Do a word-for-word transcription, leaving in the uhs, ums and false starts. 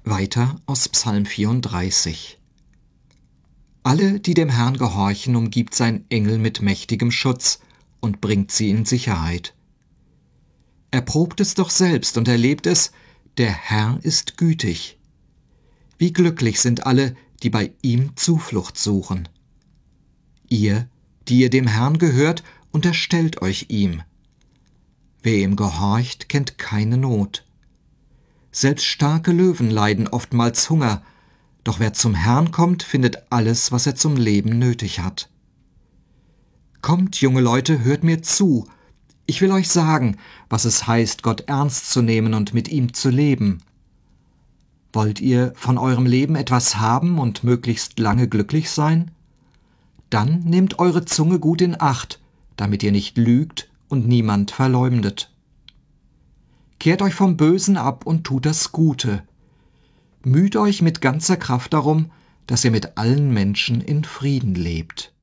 Weiter aus Psalm vierunddreißig. Alle, die dem Herrn gehorchen, umgibt sein Engel mit mächtigem Schutz und bringt sie in Sicherheit. Erprobt es doch selbst und erlebt es, der Herr ist gütig. Wie glücklich sind alle, die bei ihm Zuflucht suchen. Ihr, die ihr dem Herrn gehört, unterstellt euch ihm. Wer ihm gehorcht, kennt keine Not. Selbst starke Löwen leiden oftmals Hunger, doch wer zum Herrn kommt, findet alles, was er zum Leben nötig hat. Kommt, junge Leute, hört mir zu. Ich will euch sagen, was es heißt, Gott ernst zu nehmen und mit ihm zu leben. Wollt ihr von eurem Leben etwas haben und möglichst lange glücklich sein? Dann nehmt eure Zunge gut in Acht, damit ihr nicht lügt und niemand verleumdet. Kehrt euch vom Bösen ab und tut das Gute. Müht euch mit ganzer Kraft darum, dass ihr mit allen Menschen in Frieden lebt.